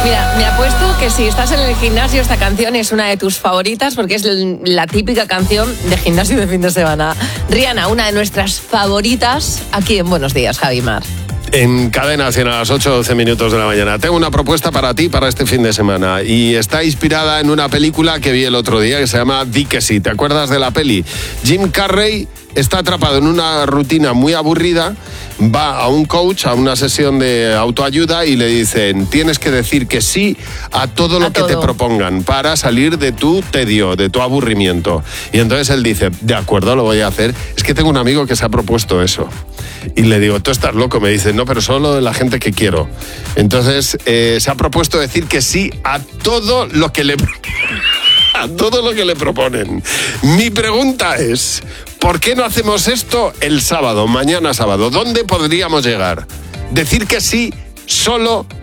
Mira, me apuesto que si estás en el gimnasio, esta canción es una de tus favoritas porque es la típica canción de gimnasio de fin de semana. Rihanna, una de nuestras favoritas aquí en Buenos Días, Javi Mar. En Cadena 100 a las 8:12 minutos de la mañana. Tengo una propuesta para ti para este fin de semana y está inspirada en una película que vi el otro día que se llama Di que sí. ¿Te acuerdas de la peli? Jim Carrey está atrapado en una rutina muy aburrida, va a un coach, a una sesión de autoayuda y le dicen, tienes que decir que sí a todo lo que te propongan para salir de tu tedio, de tu aburrimiento. Y entonces él dice, de acuerdo, lo voy a hacer. Es que tengo un amigo que se ha propuesto eso. Y le digo, tú estás loco. Me dice, no, pero solo de la gente que quiero. Entonces se ha propuesto decir que sí a todo lo que le... a todo lo que le proponen. Mi pregunta es, ¿por qué no hacemos esto el sábado, mañana sábado? ¿Dónde podríamos llegar? Decir que sí solo